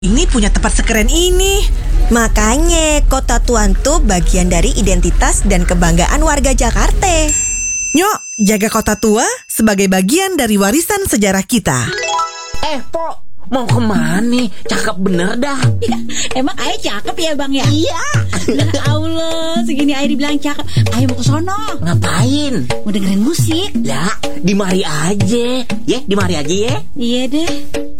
ini punya tempat sekeren ini. Makanya Kota Tuan tuh bagian dari identitas dan kebanggaan warga Jakarta. Nyok, jaga Kota Tua sebagai bagian dari warisan sejarah kita. Pok, mau kemana? Cakep bener dah. Emang Ayah cakep ya Bang ya? Iya. Ya Allah, segini Ayah dibilang cakep. Ayah mau ke sono. Ngapain? Mau dengerin musik. Ya, di mari aja. Ya, di mari aja ya. Iya deh.